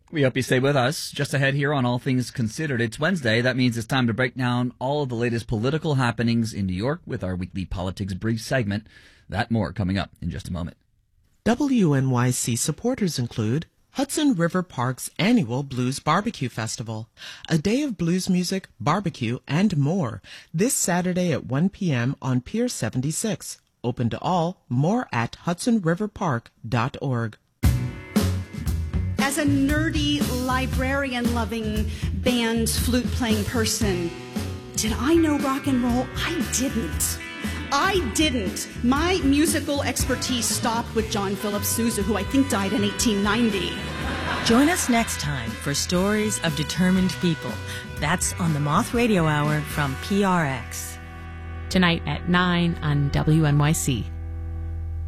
We hope you stay with us. Just ahead here on All Things Considered, it's Wednesday. That means it's time to break down all of the latest political happenings in New York with our weekly Politics Brief segment. That more coming up in just a moment. WNYC supporters include Hudson River Park's annual Blues Barbecue Festival, a day of blues music, barbecue, and more, this Saturday at 1 p.m. on Pier 76. Open to all, more at hudsonriverpark.org. As a nerdy, librarian-loving, band, flute-playing person, did I know rock and roll? I didn't. My musical expertise stopped with John Philip Sousa, who I think died in 1890. Join us next time for Stories of Determined People. That's on the Moth Radio Hour from PRX. Tonight at 9 on WNYC.